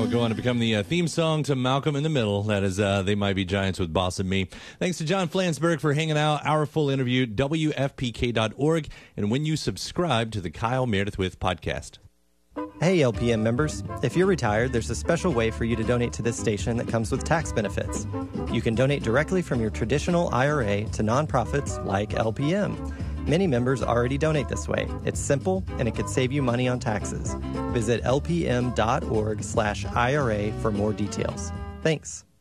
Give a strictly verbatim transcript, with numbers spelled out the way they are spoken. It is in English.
would go on to become the uh, theme song to Malcolm in the Middle. That is uh, They Might Be Giants with Boss and Me. Thanks to John Flansburgh for hanging out. Our full interview, W F P K dot org, and when you subscribe to the Kyle Meredith With podcast. Hey, L P M members. If you're retired, there's a special way for you to donate to this station that comes with tax benefits. You can donate directly from your traditional I R A to nonprofits like L P M. Many members already donate this way. It's simple, and it could save you money on taxes. Visit lpm.org slash IRA for more details. Thanks.